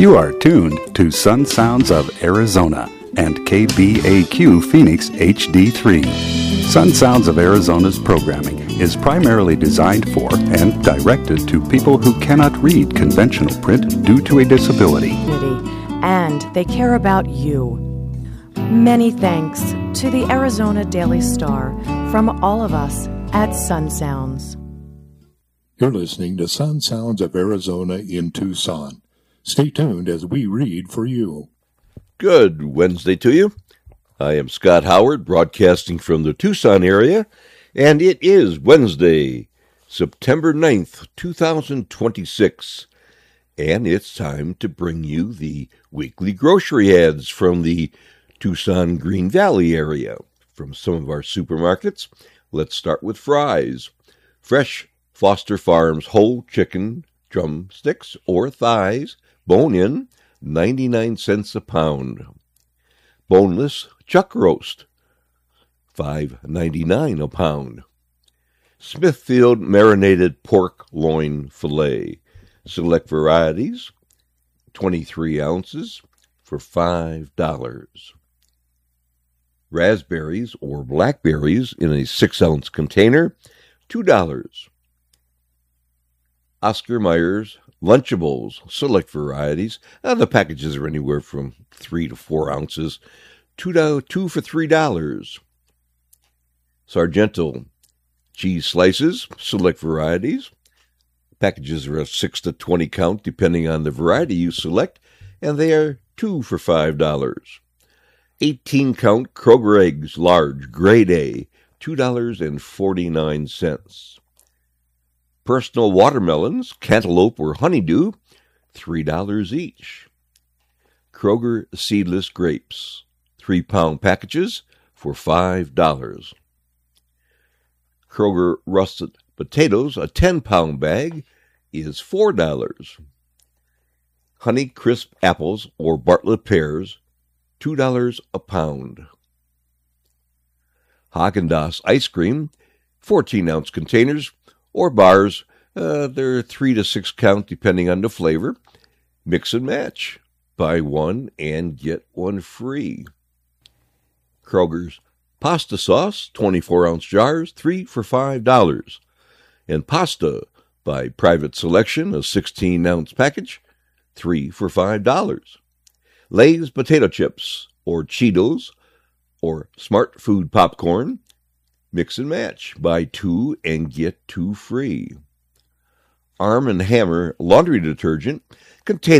You are tuned to Sun Sounds of Arizona and KBAQ Phoenix HD3. Sun Sounds of Arizona's programming is primarily designed for and directed to people who cannot read conventional print due to a disability. And they care about you. Many thanks to the Arizona Daily Star from all of us at Sun Sounds. You're listening to Sun Sounds of Arizona in Tucson. Stay tuned as we read for you. Good Wednesday to you. I am Scott Howard, broadcasting from the Tucson area, and it is Wednesday, September 9th, 2026, and it's time to bring you the weekly grocery ads from the Tucson Green Valley area. From some of our supermarkets, let's start with Fry's. Fresh Foster Farms whole chicken drumsticks or thighs, bone-in, 99 cents a pound. Boneless chuck roast, $5.99 a pound. Smithfield marinated pork loin fillet, select varieties, 23 ounces for $5. Raspberries or blackberries in a 6-ounce container, $2. Oscar Mayer's Lunchables, select varieties. The packages are anywhere from 3 to 4 ounces. Two for $3. Sargento cheese slices, select varieties. Packages are a 6 to 20 count depending on the variety you select, and they are 2 for $5. 18-count Kroger eggs, large, grade A, $2.49. Personal watermelons, cantaloupe or honeydew, $3 each. Kroger seedless grapes, 3-pound packages for $5. Kroger russet potatoes, a 10-pound bag, is $4. Honey crisp apples or Bartlett pears, $2 a pound. Haagen-Dazs ice cream, 14-ounce containers, or bars, they're 3 to 6 count depending on the flavor. Mix and match. Buy one and get one free. Kroger's pasta sauce, 24-ounce jars, 3 for $5. And pasta by Private Selection, a 16-ounce package, 3 for $5. Lay's potato chips, or Cheetos, or Smart Food popcorn, mix and match. Buy 2 and get 2 free. Arm & Hammer laundry detergent containing